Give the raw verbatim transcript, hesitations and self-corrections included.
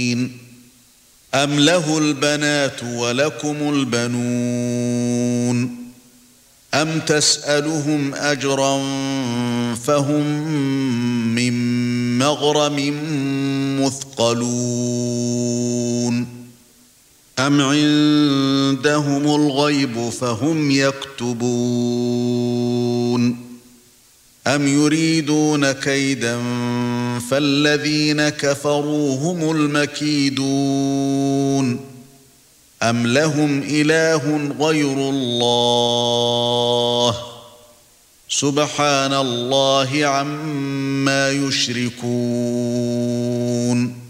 أَمْ لَهُ الْبَنَاتُ وَلَكُمُ الْبَنُونَ أَمْ تَسْأَلُهُمْ أَجْرًا فَهُمْ مِنْ مَغْرَمٍ مُثْقَلُونَ أَمْ عِندَهُمُ الْغَيْبُ فَهُمْ يَكْتُبُونَ أَمْ يُرِيدُونَ كَيْدًا فَالَّذِينَ كَفَرُوا هُمُ الْمَكِيدُونَ أَمْ لَهُمْ إِلَٰهٌ غَيْرُ اللَّهِ سُبْحَانَ اللَّهِ عَمَّا يُشْرِكُونَ